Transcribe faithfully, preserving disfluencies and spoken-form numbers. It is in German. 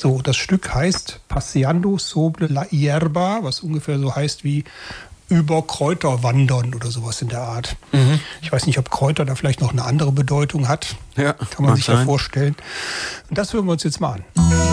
So, das Stück heißt Paseando sobre la hierba, was ungefähr so heißt wie über Kräuter wandern oder sowas in der Art. Mhm. Ich weiß nicht, ob Kräuter da vielleicht noch eine andere Bedeutung hat. Ja, kann man sich sein. ja vorstellen. Und das hören wir uns jetzt mal an.